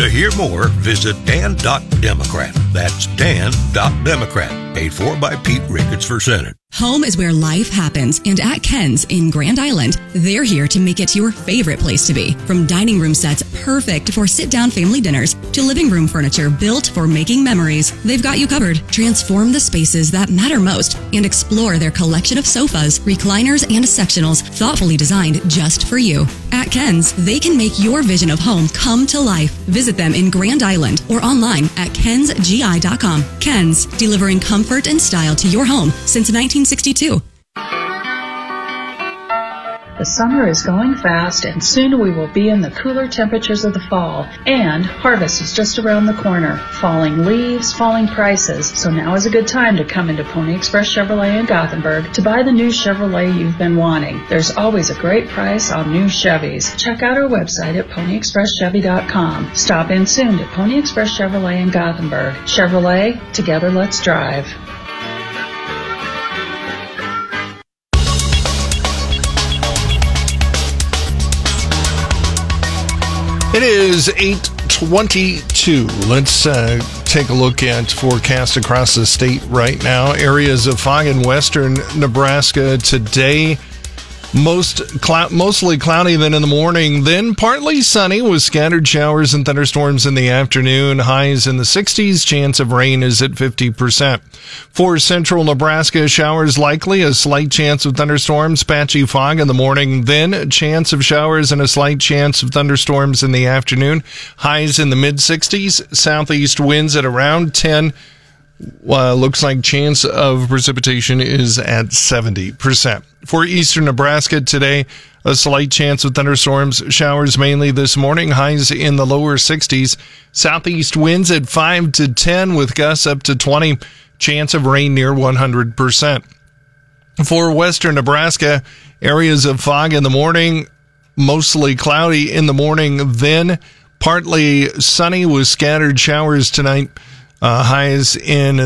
To hear more, visit dan.democrat. That's dan.democrat. Paid for by Pete Ricketts for Senate. Home is where life happens, and at Ken's in Grand Island, they're here to make it your favorite place to be. From dining room sets perfect for sit-down family dinners to living room furniture built for making memories, they've got you covered. Transform the spaces that matter most and explore their collection of sofas, recliners, and sectionals thoughtfully designed just for you. At Ken's, they can make your vision of home come to life. Visit them in Grand Island or online at kensgi.com. Ken's, delivering comfort and style to your home since 1962. The summer is going fast, and soon we will be in the cooler temperatures of the fall. And harvest is just around the corner. Falling leaves, falling prices. So now is a good time to come into Pony Express Chevrolet in Gothenburg to buy the new Chevrolet you've been wanting. There's always a great price on new Chevys. Check out our website at ponyexpresschevy.com. Stop in soon to Pony Express Chevrolet in Gothenburg. Chevrolet, together let's drive. It is 8:22. Let's take a look at forecast across the state right now. Areas of fog in western Nebraska today. Mostly cloudy then in the morning, then partly sunny with scattered showers and thunderstorms in the afternoon. Highs in the 60s. Chance of rain is at 50%. For central Nebraska, showers likely, a slight chance of thunderstorms, patchy fog in the morning, then a chance of showers and a slight chance of thunderstorms in the afternoon. Highs in the mid-60s. Southeast winds at around 10. Looks like chance of precipitation is at 70%. For eastern Nebraska today, a slight chance of thunderstorms, showers mainly this morning, highs in the lower 60s. Southeast winds at 5 to 10 with gusts up to 20. Chance of rain near 100%. For western Nebraska, areas of fog in the morning, mostly cloudy in the morning, then partly sunny with scattered showers tonight. Highs in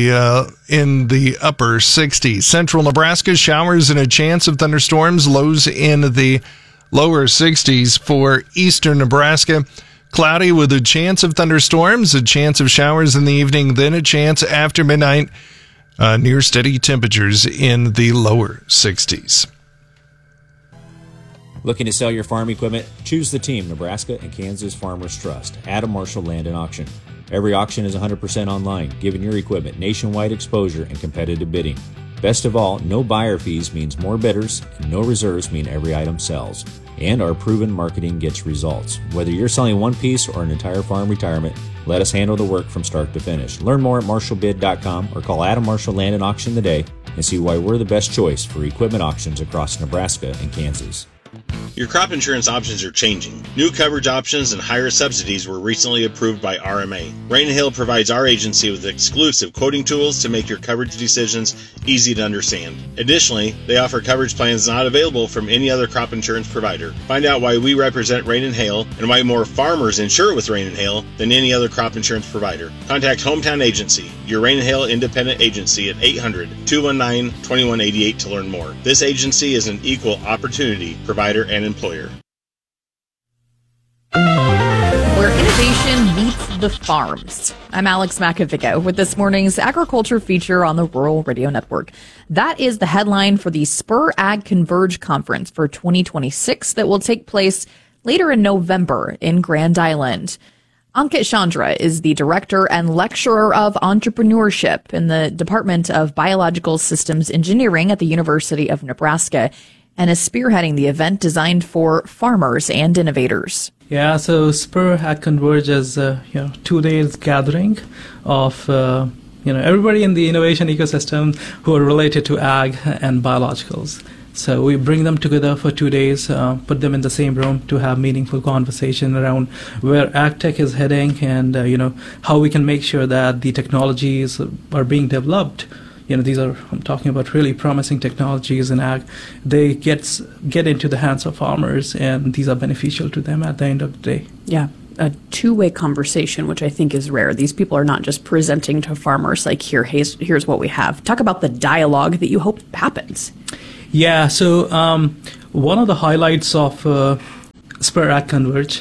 the upper 60s. Central Nebraska, showers and a chance of thunderstorms. Lows in the lower 60s. For eastern Nebraska, cloudy with a chance of thunderstorms, a chance of showers in the evening, then a chance after midnight. Near steady temperatures in the lower 60s. Looking to sell your farm equipment? Choose the team Nebraska and Kansas Farmers Trust. Adam Marshall Land and Auction. Every auction is 100% online, giving your equipment nationwide exposure and competitive bidding. Best of all, no buyer fees means more bidders, and no reserves mean every item sells. And our proven marketing gets results. Whether you're selling one piece or an entire farm retirement, let us handle the work from start to finish. Learn more at marshallbid.com or call Adam Marshall Land and Auction today and see why we're the best choice for equipment auctions across Nebraska and Kansas. Your crop insurance options are changing. New coverage options and higher subsidies were recently approved by RMA. Rain Hill provides our agency with exclusive quoting tools to make your coverage decisions easy to understand. Additionally, they offer coverage plans not available from any other crop insurance provider. Find out why we represent Rain & Hale and why more farmers insure with Rain & Hale than any other crop insurance provider. Contact Hometown Agency, your Rain & Hale independent agency at 800-219-2188 to learn more. This agency is an equal opportunity provider and employer. Where innovation meets the farms. I'm Alex Macavico with this morning's agriculture feature on the Rural Radio Network. That is the headline for the Spur Ag Converge Conference for 2026 that will take place later in November in Grand Island. Ankit Chandra is the director and lecturer of entrepreneurship in the Department of Biological Systems Engineering at the University of Nebraska, and is spearheading the event designed for farmers and innovators. Yeah, so Spur Ag Converge is 2 days gathering of everybody in the innovation ecosystem who are related to ag and biologicals. So we bring them together for 2 days, put them in the same room to have meaningful conversation around where ag tech is heading and how we can make sure that the technologies are being developed. These are, I'm talking about really promising technologies in ag. They get into the hands of farmers, and these are beneficial to them at the end of the day. Yeah, a two-way conversation, which I think is rare. These people are not just presenting to farmers like, here's what we have. Talk about the dialogue that you hope happens. Yeah, so one of the highlights of Spur Ag Converge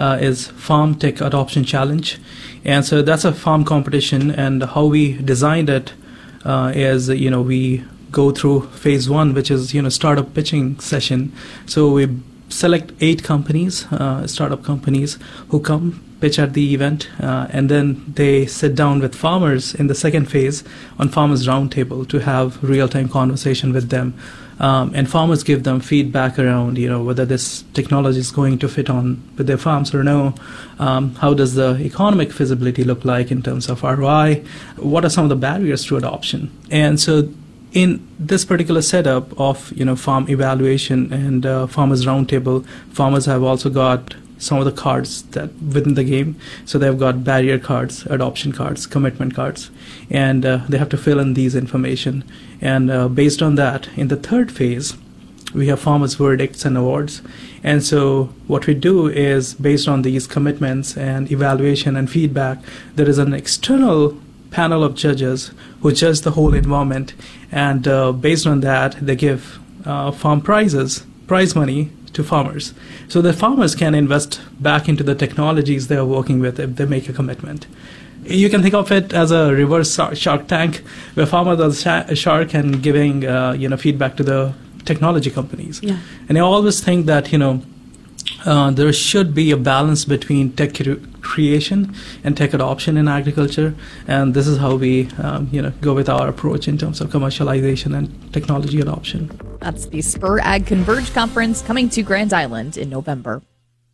is Farm Tech Adoption Challenge. And so that's a farm competition, and how we designed it is, we go through phase one, which is, startup pitching session. So we select 8 companies, startup companies, who come pitch at the event, and then they sit down with farmers in the second phase on Farmers Roundtable to have real-time conversation with them. And farmers give them feedback around, whether this technology is going to fit on with their farms or no. How does the economic feasibility look like in terms of ROI? What are some of the barriers to adoption? And so in this particular setup of, farm evaluation and Farmers Roundtable, farmers have also got some of the cards that within the game. So they've got barrier cards, adoption cards, commitment cards, and they have to fill in these information. And based on that, in the third phase, we have farmers' verdicts and awards. And so what we do is, based on these commitments and evaluation and feedback, there is an external panel of judges who judge the whole environment. And based on that, they give farm prize money to farmers. So the farmers can invest back into the technologies they're working with if they make a commitment. You can think of it as a reverse Shark Tank, where farmers are a shark and giving feedback to the technology companies. Yeah. And I always think that there should be a balance between tech creation and tech adoption in agriculture, and this is how we go with our approach in terms of commercialization and technology adoption. That's the Spur Ag Converge Conference coming to Grand Island in November.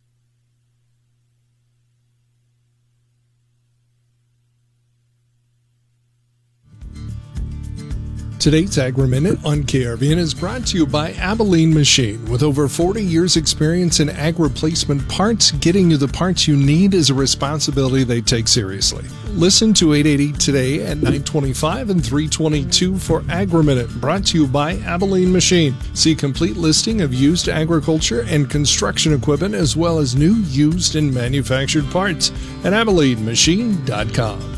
Today's Agri-Minute on KRVN is brought to you by Abilene Machine. With over 40 years experience in ag replacement parts, getting you the parts you need is a responsibility they take seriously. Listen to 880 today at 9:25 and 3:22 for Agri-Minute, brought to you by Abilene Machine. See complete listing of used agriculture and construction equipment, as well as new, used, and manufactured parts at AbileneMachine.com.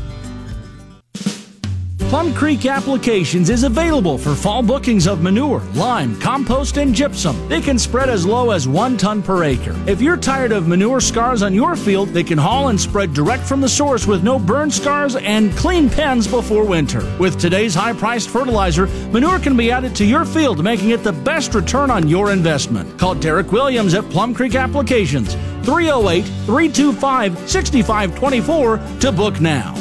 Plum Creek Applications is available for fall bookings of manure, lime, compost, and gypsum. They can spread as low as 1 ton per acre. If you're tired of manure scars on your field, they can haul and spread direct from the source with no burn scars and clean pens before winter. With today's high-priced fertilizer, manure can be added to your field, making it the best return on your investment. Call Derek Williams at Plum Creek Applications, 308-325-6524 to book now.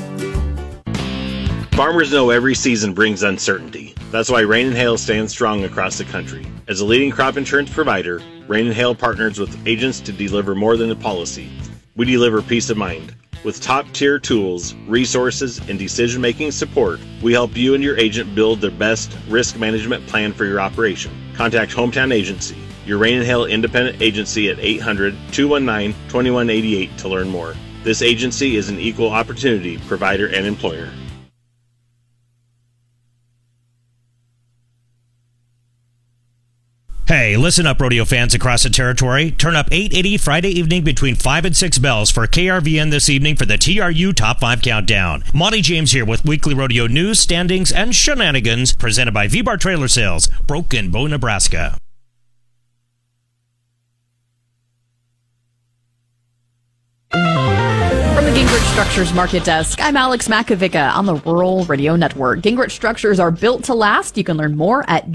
Farmers know every season brings uncertainty. That's why Rain and Hail stands strong across the country. As a leading crop insurance provider, Rain and Hail partners with agents to deliver more than a policy. We deliver peace of mind. With top-tier tools, resources, and decision-making support, we help you and your agent build the best risk management plan for your operation. Contact Hometown Agency, your Rain and Hail independent agency at 800-219-2188 to learn more. This agency is an equal opportunity provider and employer. Hey, listen up, rodeo fans across the territory. Turn up 880 Friday evening between 5 and 6 bells for KRVN this evening for the TRU Top 5 Countdown. Monty James here with weekly rodeo news, standings, and shenanigans presented by V-Bar Trailer Sales, Broken Bow, Nebraska. From the Gingrich Structures Market Desk, I'm Alex Makovica on the Rural Radio Network. Gingrich Structures are built to last. You can learn more at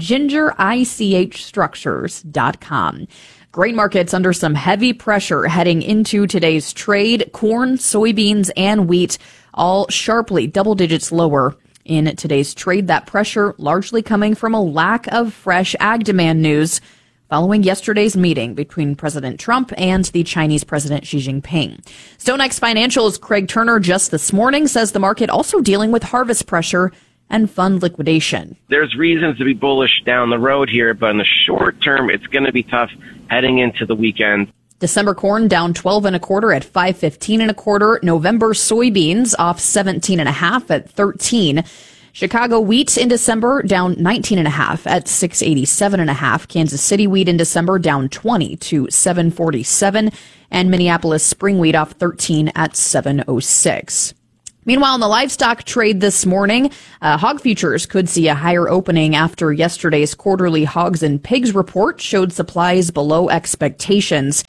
gingerichstructures.com. Grain markets under some heavy pressure heading into today's trade. Corn, soybeans, and wheat all sharply double digits lower in today's trade. That pressure largely coming from a lack of fresh ag demand news following yesterday's meeting between President Trump and the Chinese President Xi Jinping. StoneX Financial's Craig Turner just this morning says the market also dealing with harvest pressure and fund liquidation. There's reasons to be bullish down the road here, but in the short term, it's going to be tough heading into the weekend. December corn down 12 1/4 at 5.15 1/4. November soybeans off 17 1/2 at 13. Chicago wheat in December down 19 1/2 at 687 1/2. Kansas City wheat in December down 20 to 747, and Minneapolis spring wheat off 13 at 706. Meanwhile, in the livestock trade this morning, hog futures could see a higher opening after yesterday's quarterly hogs and pigs report showed supplies below expectations.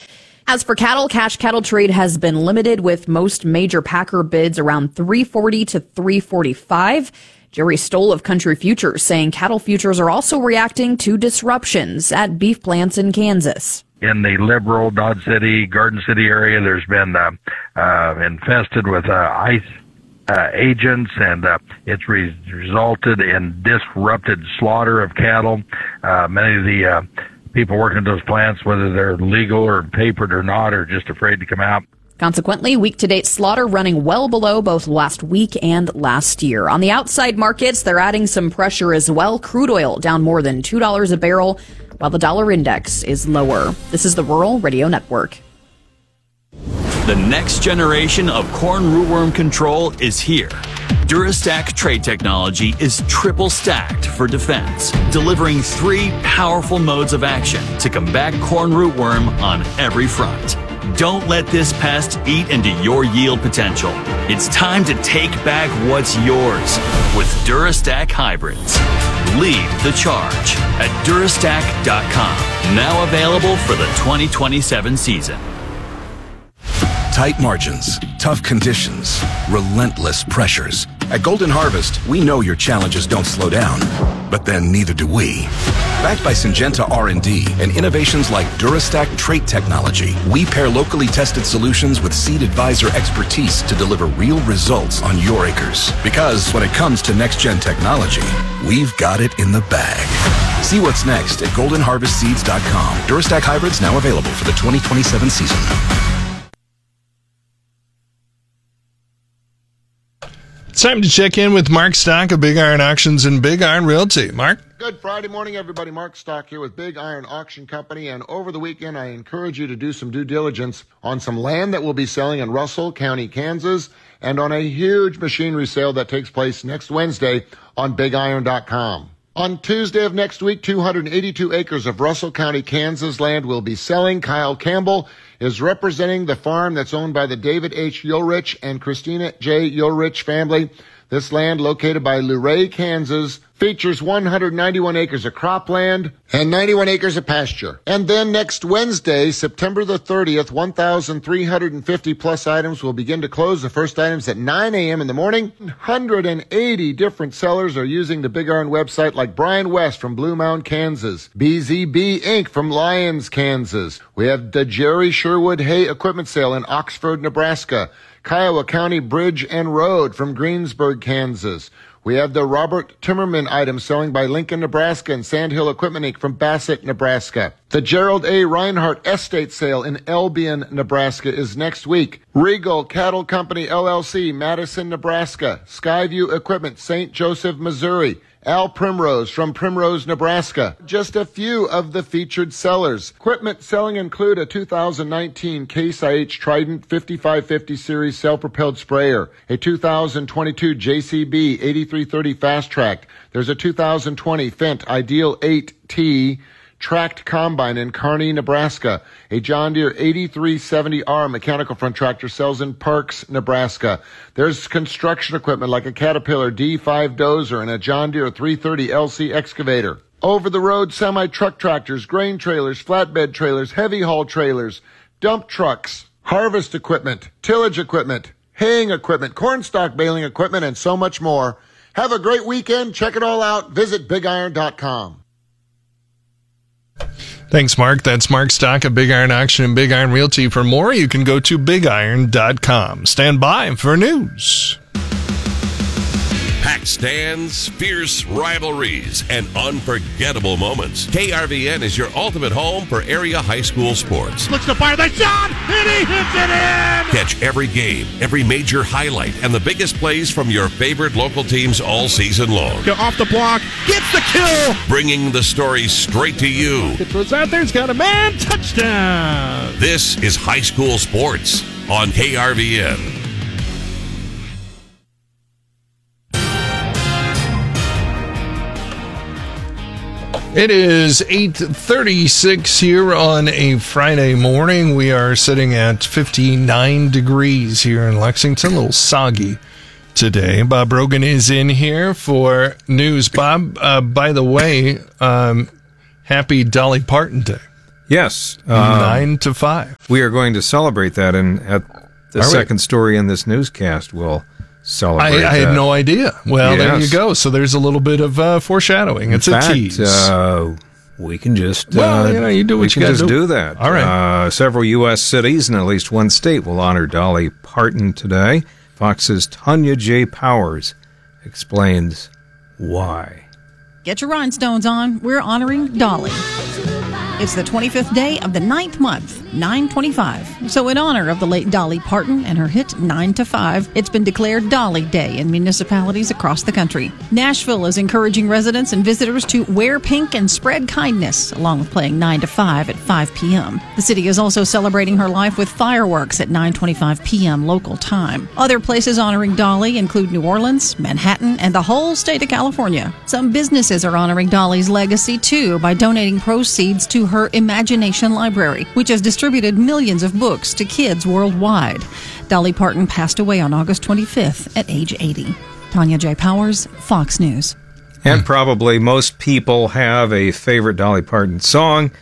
As for cattle, cash cattle trade has been limited with most major packer bids around $340 to $345. Jerry Stoll of Country Futures saying cattle futures are also reacting to disruptions at beef plants in Kansas. In the Liberal, Dodge City, Garden City area, there's been infested with ice agents, and it's resulted in disrupted slaughter of cattle. Many of the people working at those plants, whether they're legal or papered or not, are just afraid to come out. Consequently, week-to-date slaughter running well below both last week and last year. On the outside markets, they're adding some pressure as well. Crude oil down more than $2 a barrel, while the dollar index is lower. This is the Rural Radio Network. The next generation of corn rootworm control is here. Durastack trait technology is triple stacked for defense, delivering 3 powerful modes of action to combat corn rootworm on every front. Don't let this pest eat into your yield potential. It's time to take back what's yours with Durastack hybrids. Lead the charge at Durastack.com. Now available for the 2027 season. Tight margins, tough conditions, relentless pressures. At Golden Harvest, we know your challenges don't slow down, but then neither do we. Backed by Syngenta R&D and innovations like Durastack trait technology, we pair locally tested solutions with Seed Advisor expertise to deliver real results on your acres. Because when it comes to next-gen technology, we've got it in the bag. See what's next at goldenharvestseeds.com. Durastack hybrids now available for the 2027 season. It's time to check in with Mark Stock of Big Iron Auctions and Big Iron Realty. Mark? Good Friday morning, everybody. Mark Stock here with Big Iron Auction Company. And over the weekend, I encourage you to do some due diligence on some land that will be selling in Russell County, Kansas, and on a huge machinery sale that takes place next Wednesday on BigIron.com. On Tuesday of next week, 282 acres of Russell County, Kansas land will be selling. Kyle Campbell is representing the farm that's owned by the David H. Ulrich and Christina J. Ulrich family. This land, located by Luray, Kansas, features 191 acres of cropland and 91 acres of pasture. And then next Wednesday, September the 30th, 1,350 plus items will begin to close. The first items at 9 a.m. in the morning. 180 different sellers are using the Big Iron website, like Brian West from Blue Mound, Kansas. BZB Inc. from Lyons, Kansas. We have the Jerry Sherwood Hay Equipment Sale in Oxford, Nebraska. Kiowa County Bridge and Road from Greensburg, Kansas. We have the Robert Timmerman items selling by Lincoln, Nebraska, and Sandhill Equipment Inc. from Bassett, Nebraska. The Gerald A. Reinhardt Estate Sale in Albion, Nebraska is next week. Regal Cattle Company, LLC, Madison, Nebraska. Skyview Equipment, St. Joseph, Missouri. Al Primrose from Primrose, Nebraska. Just a few of the featured sellers. Equipment selling include a 2019 Case IH Trident 5550 series self-propelled sprayer, a 2022 JCB 8330 Fast Track. There's a 2020 Fendt Ideal 8T tracked combine in Kearney, Nebraska. A John Deere 8370R mechanical front tractor sells in Parks, Nebraska. There's construction equipment like a Caterpillar D5 dozer and a John Deere 330 LC excavator. Over-the-road semi-truck tractors, grain trailers, flatbed trailers, heavy haul trailers, dump trucks, harvest equipment, tillage equipment, haying equipment, cornstalk baling equipment, and so much more. Have a great weekend. Check it all out. Visit BigIron.com. Thanks, Mark. That's Mark Stock of Big Iron Auction and Big Iron Realty. For more, you can go to BigIron.com. Stand by for news. Packed stands, fierce rivalries, and unforgettable moments. KRVN is your ultimate home for area high school sports. Looks to fire the shot, and he hits it in! Catch every game, every major highlight, and the biggest plays from your favorite local teams all season long. Go off the block, gets the kill! Bringing the stories straight to you. It throws out there, it's got a man, touchdown! This is high school sports on KRVN. It is 8:36 here on a Friday morning. We are sitting at 59 degrees here in Lexington. A little soggy today. Bob Rogan is in here for news. Bob, by the way, happy Dolly Parton Day. Yes. 9 to 5. We are going to celebrate that, and at the second story in this newscast, we'll celebrate I had no idea. Well, there you Yes. go. So there's a little bit of foreshadowing. It's In a fact, tease. We can just you do what you gotta do that. All right. Several U.S. cities and at least one state will honor Dolly Parton today. Fox's Tanya J. Powers explains why. Get your rhinestones on. We're honoring Dolly. It's the 25th day of the 9th month, 9/25. So in honor of the late Dolly Parton and her hit 9 to 5, it's been declared Dolly Day in municipalities across the country. Nashville is encouraging residents and visitors to wear pink and spread kindness, along with playing 9 to 5 at 5 p.m. The city is also celebrating her life with fireworks at 9:25 p.m. local time. Other places honoring Dolly include New Orleans, Manhattan, and the whole state of California. Some businesses are honoring Dolly's legacy, too, by donating proceeds to her Imagination Library, which has distributed millions of books to kids worldwide. Dolly Parton passed away on August 25th at age 80. Tanya J. Powers, Fox News. And probably most people have a favorite Dolly Parton song.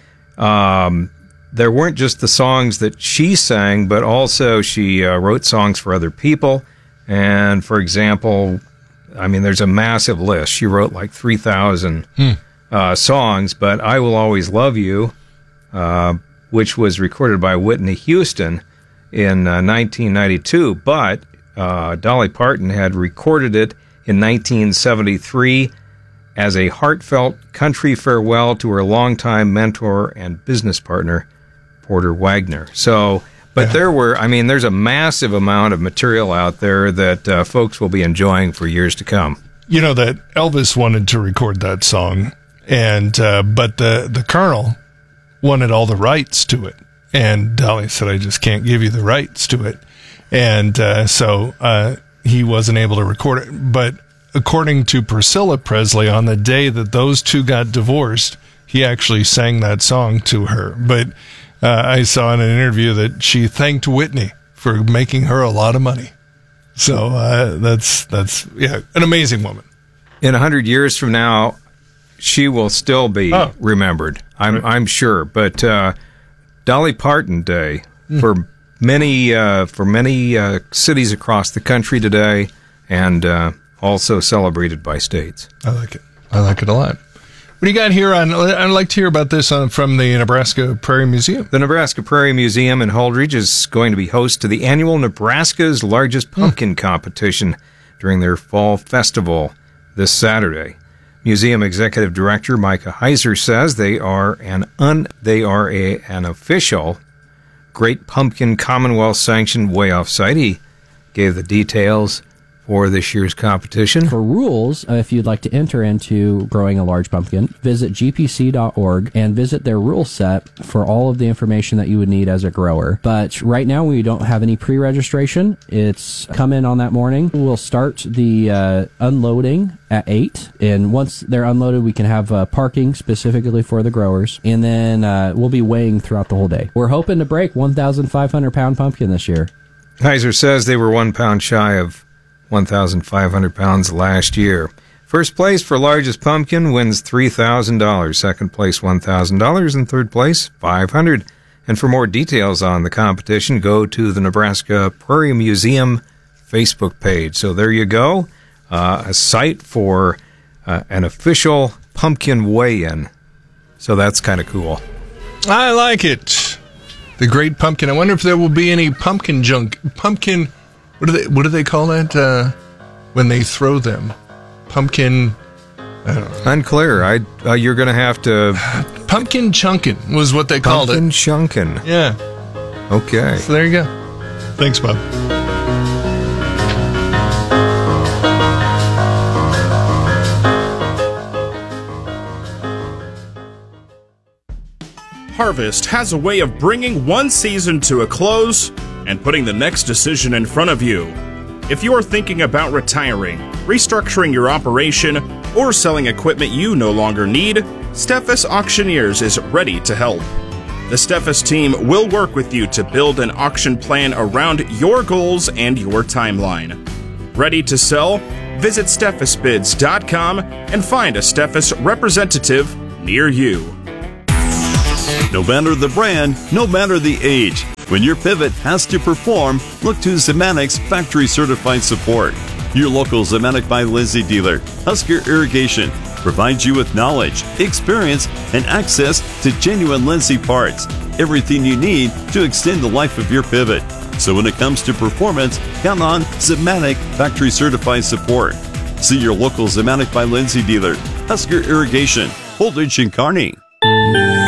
There weren't just the songs that she sang, but also she wrote songs for other people. And, for example, I mean, there's a massive list. She wrote like 3,000 songs, but I Will Always Love You, which was recorded by Whitney Houston in 1992, but Dolly Parton had recorded it in 1973 as a heartfelt country farewell to her longtime mentor and business partner, Porter Wagoner. So, but there's a massive amount of material out there that folks will be enjoying for years to come. You know that Elvis wanted to record that song, and but the Colonel wanted all the rights to it, and Dolly said, "I just can't give you the rights to it," and so he wasn't able to record it. But according to Priscilla Presley, on the day that those two got divorced, he actually sang that song to her. But I saw in an interview that she thanked Whitney for making her a lot of money. So that's an amazing woman. In 100 years from now, she will still be remembered. I'm sure. But Dolly Parton Day for many cities across the country today, and also celebrated by states. I like it. I like it a lot. What do you got here on? I'd like to hear about this from the Nebraska Prairie Museum. The Nebraska Prairie Museum in Holdridge is going to be host to the annual Nebraska's Largest Pumpkin Competition during their fall festival this Saturday. Museum Executive Director Micah Heiser says they are an official Great Pumpkin Commonwealth sanctioned way-off site. He gave the details for this year's competition. For rules, if you'd like to enter into growing a large pumpkin, visit gpc.org and visit their rule set for all of the information that you would need as a grower. But right now we don't have any pre-registration. It's come in on that morning. We'll start the unloading at 8, and once they're unloaded, we can have parking specifically for the growers, and then we'll be weighing throughout the whole day. We're hoping to break 1,500 pound pumpkin this year. Heiser says they were 1 pound shy of 1,500 pounds last year. First place for largest pumpkin wins $3,000. Second place, $1,000. And third place, $500. And for more details on the competition, go to the Nebraska Prairie Museum Facebook page. So there you go. A site for an official pumpkin weigh-in. So that's kind of cool. I like it. The Great Pumpkin. I wonder if there will be any pumpkin junk. Pumpkin... What do they call that when they throw them? Pumpkin. I don't know. Unclear. You're going to have to. Pumpkin chunkin' was what they called it. Pumpkin chunkin'. Yeah. Okay. So there you go. Thanks, Bob. Harvest has a way of bringing one season to a close and putting the next decision in front of you. If you're thinking about retiring, restructuring your operation, or selling equipment you no longer need, Steffes Auctioneers is ready to help. The Steffes team will work with you to build an auction plan around your goals and your timeline. Ready to sell? Visit SteffesBids.com and find a Steffes representative near you. No matter the brand, no matter the age, when your pivot has to perform, look to Zemanic's factory certified support. Your local Zematic by Lindsay dealer, Husker Irrigation, provides you with knowledge, experience, and access to genuine Lindsay parts. Everything you need to extend the life of your pivot. So when it comes to performance, count on Zematic factory certified support. See your local Zematic by Lindsay dealer, Husker Irrigation, Holdridge and Kearney.